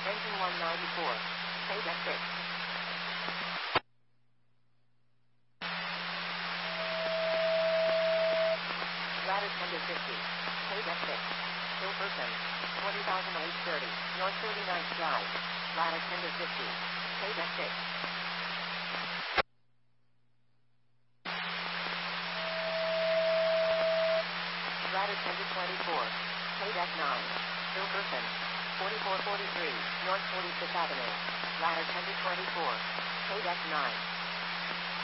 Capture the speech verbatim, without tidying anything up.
Engine one ninety-four. Pay deck six. Ladder ten to fifty. Pay deck six. Bill Person. twenty thousand eight hundred thirty. North thirty-ninth Drive. Ladder ten to fifty. Pay deck six. Ladder ten to twenty-four. Pay deck nine. Bill Person. forty-four forty-three. North forty-fifth Avenue. Ladder ten to twenty-four. Pay deck nine.